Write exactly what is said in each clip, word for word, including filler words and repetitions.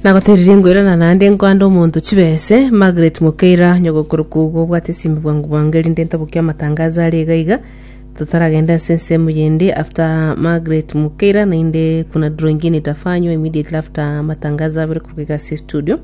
nagoterire ngwirana nande nkwanda omuntu chibese Margaret Mukeira nyogokurukugo bwate simbi bwangu bwangeli ndenta bukia matangazo ali gaiga tutaragenda sense muyende after Margaret Mukeira na inde kuna draw nyingine itafanywa immediately after matangazo abiri kurukiga si studio.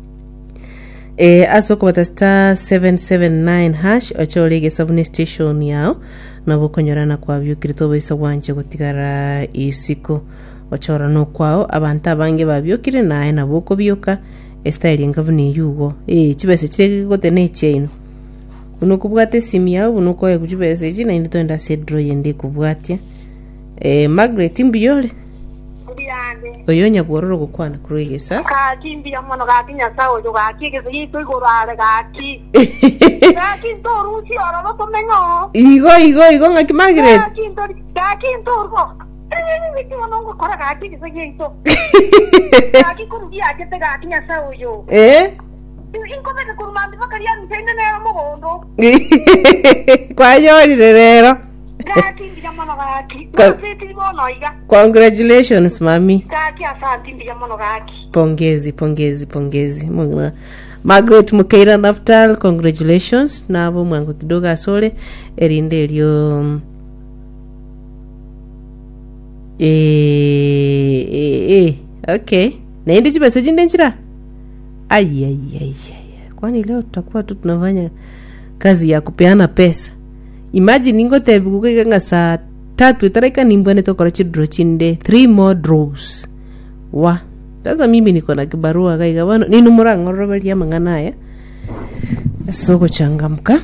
E aso kwa star seven seven nine hash ocholege sabune station yao na bukonyorana kwa byukirito boisa wanje gutigara isiko ochora no kwao abantu abange babyokire naye naboko byoka style ngabuni yugo eh chibese chirege gotene chaino uno kubwate simi yao uno koye kuchibese china indi toenda sedro yende kubwatia eh Margaret mbiyole mbiyande oyonya bororo gukwana kurigesa ka kimbi ya mwana ga kinya sawo jo ga kike se yito igorale ga ki ga ki to ruchi ora no tomengo igo igo igo ngaki Margaret ga ki to ga ki to ro eh ni mwana kora ga kike se yito ga ki kuru dia ke te ga kinya sawo jo eh inko me kuru mandi bakari ya ntende ne mugondo kwa yori rero Gaki ndiyamano gaki. Ngati libono iga. Congratulations mami. Gaki asante ndiyamano gaki. Pongezi pongezi pongezi. Mwana Margaret Mukeira Naftal, congratulations. Nabo mwango kidogo asole erinde lyo eh eh eh okay. Na ndi chibese chinde nchira. Ai ai ai ai. Kwani leo tutakuwa tu tunafanya kazi ya kupeana pesa. Imagine ngote bugukega nga saa tatu itareka nimbone tokora chidro chinde three more draws wa sasa mimi niko na kibarua gaiga bano ni numura ngorobeli ya mangana ya soko changamka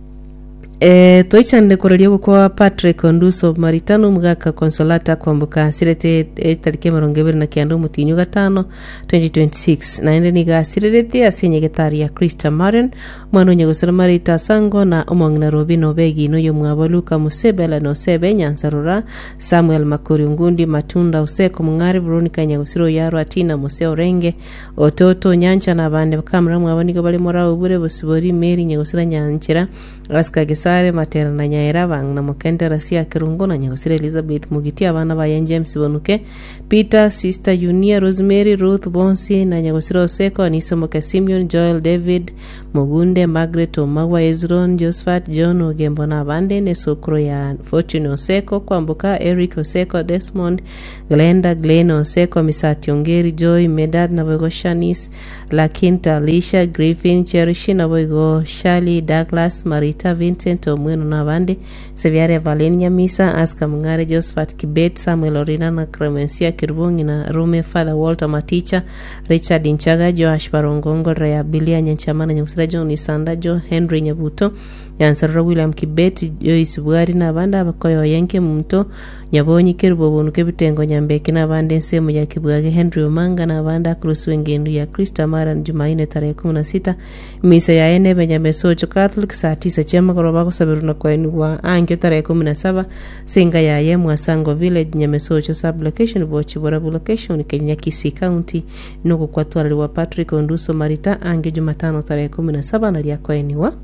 eh toichande korelio kwa Patrick Onduso Maritano mugaka consolata kwambuka sirete e, tarike marongebere na kiando mutinyu gatano twenty twenty-six na ende niga sirete asenye getari ya Krista Maren mwana nyegosera Marita Sango na omongna Robino Begi no yo mwabaluka Musebela no sebe Nyansarura Samuel Makuri Ngundi Matunda Useko Mungari Veronica Nyagosiro Yaro Atina Museo Renge Ototo Nyancha na bande bakamra mwabaniga bali mora ubure busibori Mary Nyagosira Nyanchira Aska Gesare Matera na Nyaira bang na Mokende Rasia Kirungo na Nyagosira Elizabeth Mugiti abana ba James Bonuke Peter Sister Junia Rosemary Ruth Bonsi na Nyagosira Oseko Anisa Moka Simeon Joel David Mugunde Margaret Omawa Ezron Josephat John Ogembo na bande ne sokro ya Fortune Oseko kwambuka Eric Oseko Desmond Glenda Glen Oseko Misati Ongeri Joy Medad na Bogo Shanis Lakinta Alicia Griffin Cherishi na Bogo Shali Douglas Marita Vincent Omweno na bande Seviare Valenia Misa Aska Mungare Josephat Kibet Samuel Orina na Clemencia Kirvungi na Rume Father Walter Maticha Richard Inchaga Joash Barongongo Rayabilia Nyanchamana Nyamsira John Isanda Jo Henry Nyabuto Nyansarra William Kibet Joyce Bwari na banda abakoyo yenke mumto Nyabonyi Kirbo Bonuke Bitengo Nyambeki na bande nsemu ya Kibwage Henry Omanga na banda Krus Wengendu ya Krista Maran Jumaine tarehe kumi na sita misa ya ene Benjamin Socho Catholic saa tisa chema korobako sabiruna kwa enuwa angyo tarehe kumi na saba singa ya ye Mwasango Village Nyamesocho sub location Bochi Borabu location Kenya Kisii County nuko kwa tuwali wa Patrick Onduso Marita angyo Jumatano tarehe kumi na saba na liya kwa enuwa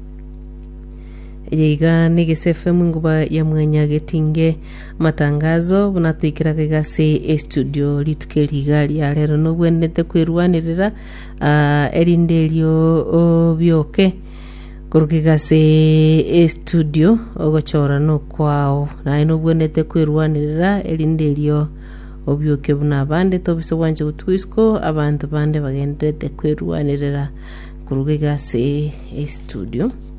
Yiga nigesefe munguba ya mwanya getinge matangazo bunatuikira kegase studio litukeli gali ya lero no bwendete kwiruanirira uh, erindelio obyoke kurukigase studio ogochora no kwao na ino bwendete kwiruanirira erindelio obyoke buna bande tobiso wanje utwisko abantu bande bagendete kwiruanirira kurukigase studio